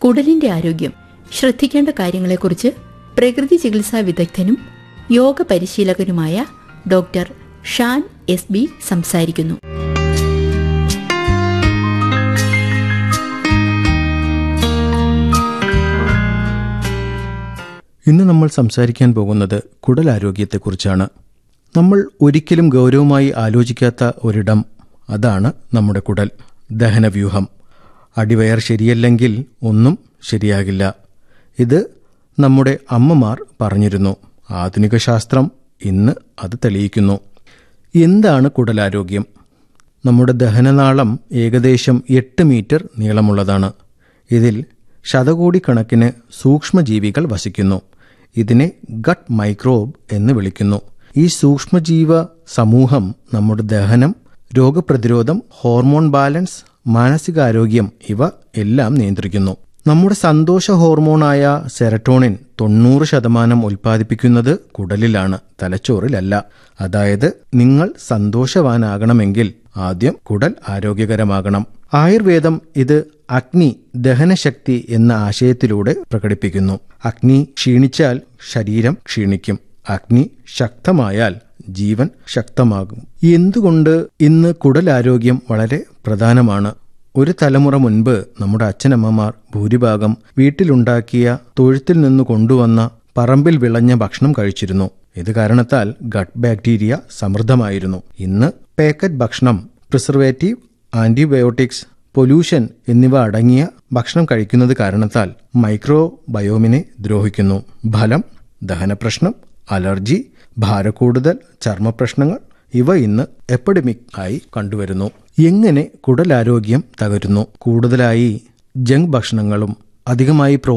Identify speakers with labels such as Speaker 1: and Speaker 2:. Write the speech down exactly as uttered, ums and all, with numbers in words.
Speaker 1: കുടലിന്റെ ആരോഗ്യം, ശ്രദ്ധിക്കേണ്ട കാര്യങ്ങളെക്കുറിച്ച് പ്രകൃതി ചികിത്സാ വിദഗ്ധനും yoga പരിശീലകനുമായ doctor Shaan S B സംസാരിക്കുന്നു.
Speaker 2: ഇന്ന് നമ്മൾ സംസാരിക്കാൻ പോകുന്നത് കുടലാരോഗ്യത്തെക്കുറിച്ചാണ്. നമ്മൾ ഒരിക്കലും ഗൗരവമായി ആലോചിക്കാത്ത ഒരിടം, അതാണ് നമ്മുടെ കുടൽ, ദഹനവ്യൂഹം. അടിവയർ ശരിയല്ലെങ്കിൽ ഒന്നും ശരിയാകില്ല. ഇത് നമ്മുടെ അമ്മമാർ പറഞ്ഞിരുന്നു. ആധുനിക ശാസ്ത്രം ഇന്ന് അത് തെളിയിക്കുന്നു. എന്താണ് കുടലാരോഗ്യം? നമ്മുടെ ദഹനനാളം ഏകദേശം എട്ട് മീറ്റർ നീളമുള്ളതാണ്. ഇതിൽ ശതകോടിക്കണക്കിന് സൂക്ഷ്മജീവികൾ വസിക്കുന്നു. ഇതിനെ ഗട്ട് മൈക്രോബ് എന്ന് വിളിക്കുന്നു. ഈ സൂക്ഷ്മജീവ സമൂഹം നമ്മുടെ ദഹനം, രോഗപ്രതിരോധം, ഹോർമോൺ ബാലൻസ്, മാനസികാരോഗ്യം ഇവ എല്ലാം നിയന്ത്രിക്കുന്നു. നമ്മുടെ സന്തോഷ ഹോർമോണായ സെറട്ടോണിൻ തൊണ്ണൂറ് ശതമാനം ഉൽപ്പാദിപ്പിക്കുന്നത് കുടലിലാണ്, തലച്ചോറിലല്ല. അതായത് നിങ്ങൾ സന്തോഷവാനാകണമെങ്കിൽ ആദ്യം കുടൽ ആരോഗ്യകരമാകണം. ആയുർവേദം ഇത് അഗ്നി, ദഹനശക്തി എന്ന ആശയത്തിലൂടെ പ്രകടിപ്പിക്കുന്നു. അഗ്നി ക്ഷീണിച്ചാൽ ശരീരം ക്ഷീണിക്കും. അഗ്നി ശക്തമായാൽ ജീവൻ ശക്തമാകും. എന്തുകൊണ്ട് ഇന്ന് കുടലാരോഗ്യം വളരെ പ്രധാനമാണ്? ഒരു തലമുറ മുൻപ് നമ്മുടെ അച്ഛനമ്മമാർ ഭൂരിഭാഗം വീട്ടിലുണ്ടാക്കിയ, തൊഴുത്തിൽ നിന്ന് കൊണ്ടുവന്ന, പറമ്പിൽ വിളഞ്ഞ ഭക്ഷണം കഴിച്ചിരുന്നു. ഇത് കാരണത്താൽ ഗട്ട് ബാക്ടീരിയ സമൃദ്ധമായിരുന്നു. ഇന്ന് പാക്കറ്റ് ഭക്ഷണം, പ്രിസർവേറ്റീവ്, ആന്റിബയോട്ടിക്സ്, പൊല്യൂഷൻ എന്നിവ അടങ്ങിയ ഭക്ഷണം കഴിക്കുന്നത് കാരണത്താൽ മൈക്രോബയോമിനെ ദ്രോഹിക്കുന്നു. ഫലം ദഹനപ്രശ്നം, അലർജി, ഭാരക്കൂടുതൽ, ചർമ്മപ്രശ്നങ്ങൾ ഇവ ഇന്ന് എപ്പിഡമിക് ആയി കണ്ടുവരുന്നു. എങ്ങനെ കുടലാരോഗ്യം തകരുന്നു? കൂടുതലായി ജങ്ക് ഭക്ഷണങ്ങളും അധികമായി